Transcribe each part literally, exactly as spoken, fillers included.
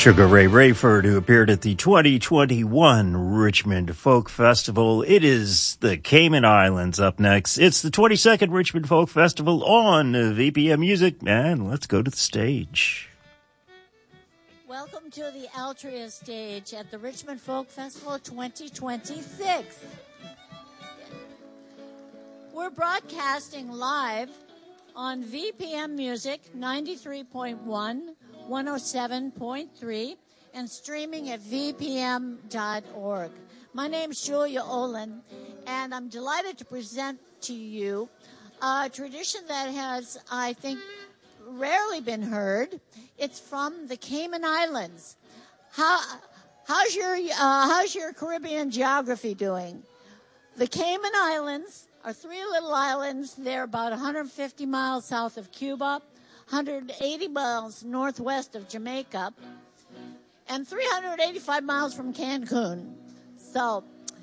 Sugar Ray Rayford, who appeared at the twenty twenty-one Richmond Folk Festival. It is the Cayman Islands up next. It's the twenty-second Richmond Folk Festival on V P M Music, and let's go to the stage. Welcome to the Altria stage at the Richmond Folk Festival twenty twenty-six. We're broadcasting live on V P M Music ninety-three point one, one oh seven point three, and streaming at v p m dot org. My name's Julia Olin, and I'm delighted to present to you a tradition that has, I think, rarely been heard. It's from the Cayman Islands. How, how's your uh, how's your Caribbean geography doing? The Cayman Islands are three little islands. They're about one hundred fifty miles south of Cuba, one hundred eighty miles northwest of Jamaica, and three hundred eighty-five miles from Cancun. So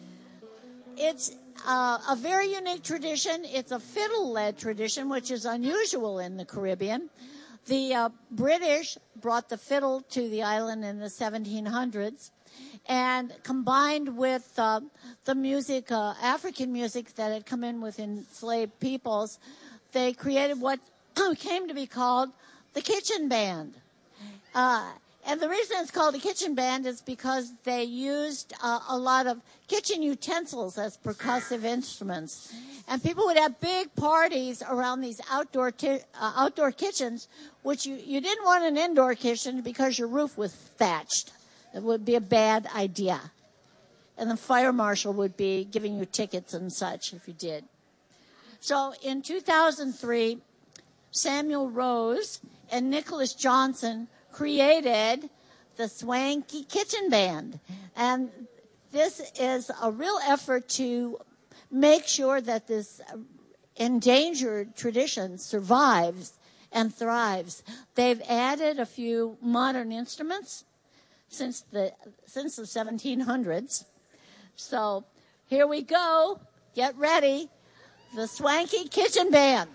it's uh, a very unique tradition. It's a fiddle-led tradition, which is unusual in the Caribbean. The uh, British brought the fiddle to the island in the seventeen hundreds, and combined with uh, the music, uh, African music that had come in with enslaved peoples, they created what came to be called the kitchen band. Uh, and the reason it's called a kitchen band is because they used uh, a lot of kitchen utensils as percussive instruments. And people would have big parties around these outdoor ti- uh, outdoor kitchens, which you, you didn't want an indoor kitchen because your roof was thatched. It would be a bad idea. And the fire marshal would be giving you tickets and such if you did. So in two thousand three, Samuel Rose and Nicholas Johnson created the Swanky Kitchen Band. And this is a real effort to make sure that this endangered tradition survives and thrives. They've added a few modern instruments since the since the seventeen hundreds. So here we go. Get ready. The Swanky Kitchen Band.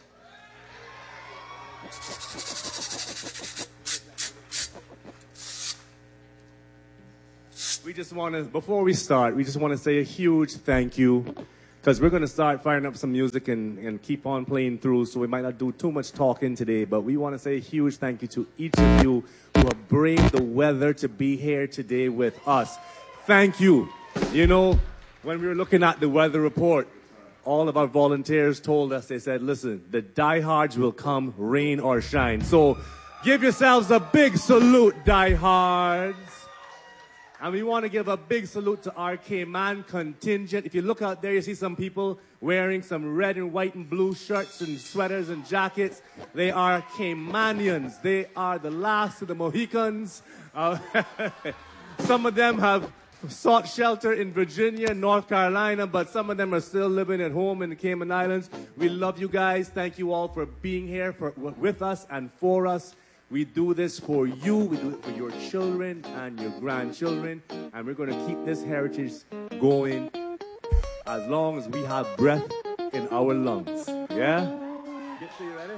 We just want to, before we start, we just want to say a huge thank you, because we're going to start firing up some music and, and keep on playing through, so we might not do too much talking today, but we want to say a huge thank you to each of you who have braved the weather to be here today with us. Thank you. You know, when we were looking at the weather report, all of our volunteers told us, they said, listen, the diehards will come, rain or shine. So give yourselves a big salute, diehards. And we want to give a big salute to our Cayman contingent. If you look out there, you see some people wearing some red and white and blue shirts and sweaters and jackets. They are Caymanians. They are the last of the Mohicans. Uh, some of them have sought shelter in Virginia, North Carolina, but some of them are still living at home in the Cayman Islands. We love you guys. Thank you all for being here for, with us and for us. We do this for you, we do it for your children and your grandchildren, and we're going to keep this heritage going as long as we have breath in our lungs. Yeah? Get to you ready?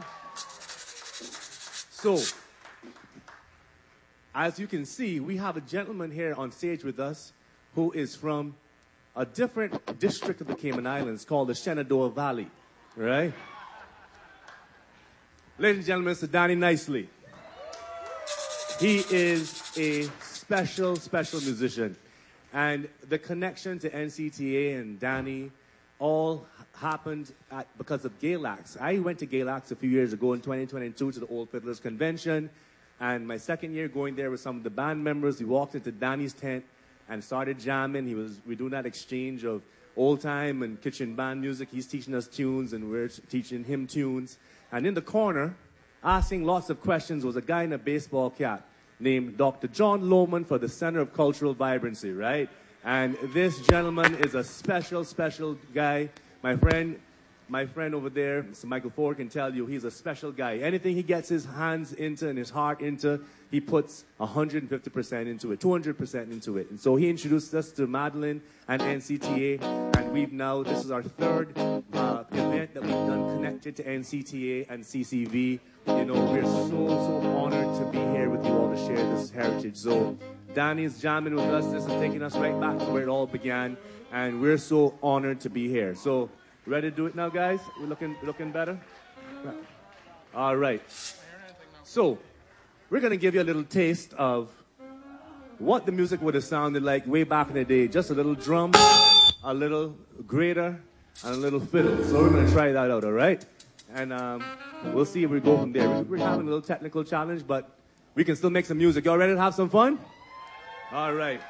So, as you can see, we have a gentleman here on stage with us who is from a different district of the Cayman Islands called the Shenandoah Valley, right? Ladies and gentlemen, Mister Danny Nicely. He is a special, special musician. And the connection to N C T A and Danny all happened at, because of Galax. I went to Galax a few years ago in twenty twenty-two to the Old Fiddlers Convention. And my second year going there with some of the band members, we walked into Danny's tent and started jamming. He was, we doing that exchange of old time and kitchen band music. He's teaching us tunes and we're teaching him tunes. And in the corner, asking lots of questions, was a guy in a baseball cap named Doctor John Lohman for the Center of Cultural Vibrancy, right? And this gentleman is a special, special guy. My friend, my friend over there, Mister Michael Ford, can tell you he's a special guy. Anything he gets his hands into and his heart into, he puts one hundred fifty percent into it, two hundred percent into it. And so he introduced us to Madeline and N C T A, and we've now, this is our third uh, event that we've done connected to N C T A and C C V. You know, we're so, so honored to be here with you all to share this heritage. So Danny's jamming with us. This is taking us right back to where it all began. And we're so honored to be here. So ready to do it now, guys? We're looking, looking better? All right. So we're going to give you a little taste of what the music would have sounded like way back in the day. Just a little drum, a little grater, and a little fiddle. So we're going to try that out, all right? And um, we'll see if we go from there. We're having a little technical challenge, but we can still make some music. Y'all ready to have some fun? All right.